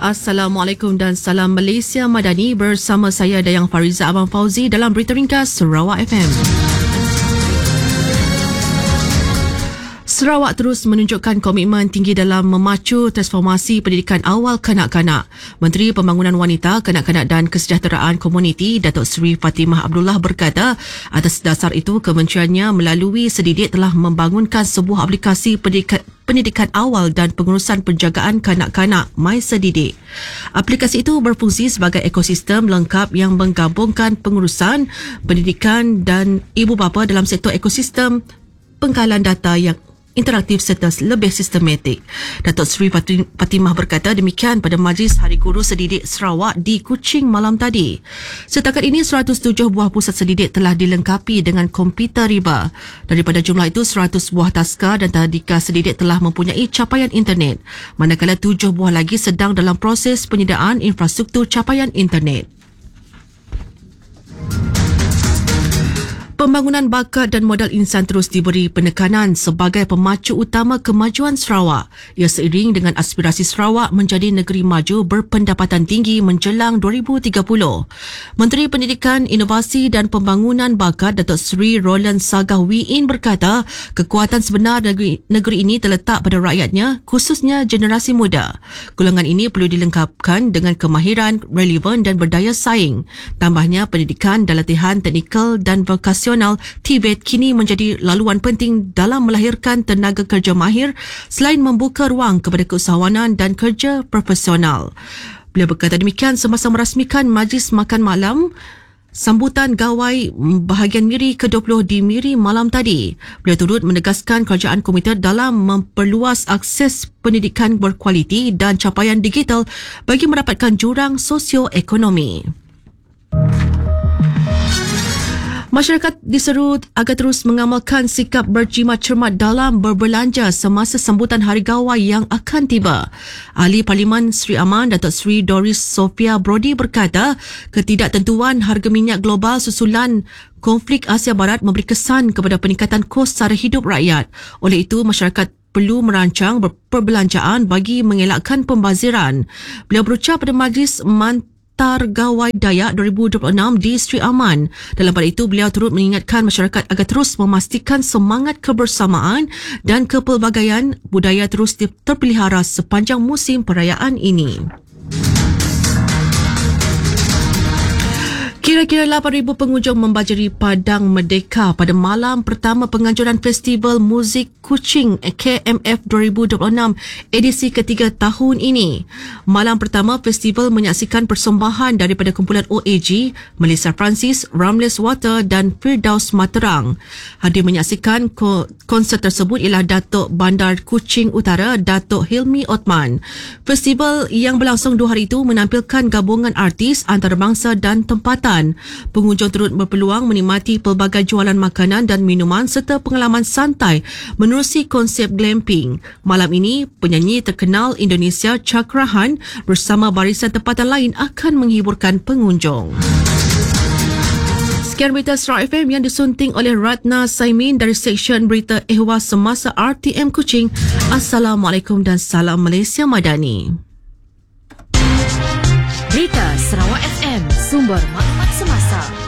Assalamualaikum dan salam Malaysia Madani, bersama saya Dayang Fariza Abang Fauzi dalam Berita Ringkas Sarawak FM. Sarawak terus menunjukkan komitmen tinggi dalam memacu transformasi pendidikan awal kanak-kanak. Menteri Pembangunan Wanita, Kanak-kanak dan Kesejahteraan Komuniti, Datuk Seri Fatimah Abdullah berkata, atas dasar itu kementeriannya melalui Sedidik telah membangunkan sebuah aplikasi pendidikan awal dan pengurusan penjagaan kanak-kanak MySedidik. Aplikasi itu berfungsi sebagai ekosistem lengkap yang menggabungkan pengurusan, pendidikan dan ibu bapa dalam sektor ekosistem pengkalan data yang interaktif serta lebih sistematik. Datuk Seri Fatimah berkata demikian pada Majlis Hari Guru Sedidik Sarawak di Kuching malam tadi. Setakat ini 107 buah pusat sedidik telah dilengkapi dengan komputer riba. Daripada jumlah itu, 100 buah taska dan tadika sedidik telah mempunyai capaian internet, manakala 7 buah lagi sedang dalam proses penyediaan infrastruktur capaian internet. Pembangunan bakat dan modal insan terus diberi penekanan sebagai pemacu utama kemajuan Sarawak. Ia seiring dengan aspirasi Sarawak menjadi negeri maju berpendapatan tinggi menjelang 2030. Menteri Pendidikan, Inovasi dan Pembangunan Bakat Datuk Seri Roland Sagah Wiin berkata, kekuatan sebenar negeri ini terletak pada rakyatnya, khususnya generasi muda. Golongan ini perlu dilengkapkan dengan kemahiran, relevan dan berdaya saing. Tambahnya, pendidikan dan latihan teknikal dan vokasional TVET kini menjadi laluan penting dalam melahirkan tenaga kerja mahir selain membuka ruang kepada keusahawanan dan kerja profesional. Beliau berkata demikian semasa merasmikan Majlis Makan Malam sambutan gawai bahagian Miri ke-20 di Miri malam tadi. Beliau turut menegaskan kerajaan komited dalam memperluas akses pendidikan berkualiti dan capaian digital bagi mendapatkan jurang sosioekonomi. Masyarakat diseru agar terus mengamalkan sikap berjimat cermat dalam berbelanja semasa sambutan Hari Gawai yang akan tiba. Ahli Parlimen Sri Aman Datuk Seri Doris Sophia Brody berkata, ketidaktentuan harga minyak global susulan konflik Asia Barat memberi kesan kepada peningkatan kos sara hidup rakyat. Oleh itu, masyarakat perlu merancang perbelanjaan bagi mengelakkan pembaziran. Beliau berucap pada Majlis Gawai Dayak 2026 di Sri Aman. Dalam pada itu, beliau turut mengingatkan masyarakat agar terus memastikan semangat kebersamaan dan kepelbagaian budaya terus terpelihara sepanjang musim perayaan ini. Kira-kira 8,000 pengunjung membajari Padang Merdeka pada malam pertama penganjuran Festival Muzik Kuching KMF 2026 edisi ketiga tahun ini. Malam pertama festival menyaksikan persembahan daripada kumpulan OAG, Melissa Francis, Ramles Water dan Firdaus Materang. Hadir menyaksikan konsert tersebut ialah Datuk Bandar Kuching Utara, Datuk Hilmi Othman. Festival yang berlangsung 2 hari itu menampilkan gabungan artis antarabangsa dan tempatan. Pengunjung turut berpeluang menikmati pelbagai jualan makanan dan minuman serta pengalaman santai menerusi konsep glamping. Malam ini, penyanyi terkenal Indonesia Cakrahan bersama barisan tempatan lain akan menghiburkan pengunjung. Sekian berita Sarawak FM yang disunting oleh Ratna Saimin dari Seksyen Berita Ehwal Semasa RTM Kuching. Assalamualaikum dan salam Malaysia Madani. Berita Sarawak FM, sumber maklumat semasa.